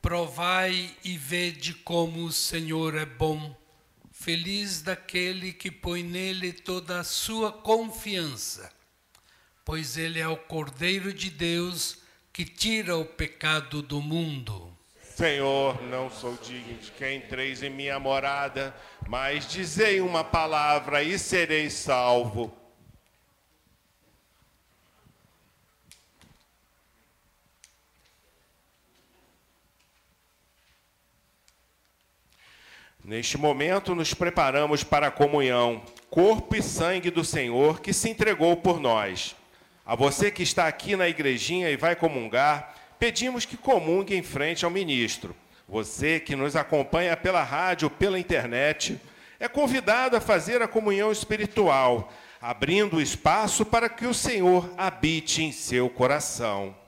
Provai e vede como o Senhor é bom. Feliz daquele que põe nele toda a sua confiança, pois ele é o Cordeiro de Deus que tira o pecado do mundo. Senhor, não sou digno de que entreis em minha morada, mas dizei uma palavra e serei salvo. Neste momento, nos preparamos para a comunhão, corpo e sangue do Senhor que se entregou por nós. A você que está aqui na igrejinha e vai comungar, pedimos que comungue em frente ao ministro. Você que nos acompanha pela rádio ou pela internet, é convidado a fazer a comunhão espiritual, abrindo o espaço para que o Senhor habite em seu coração.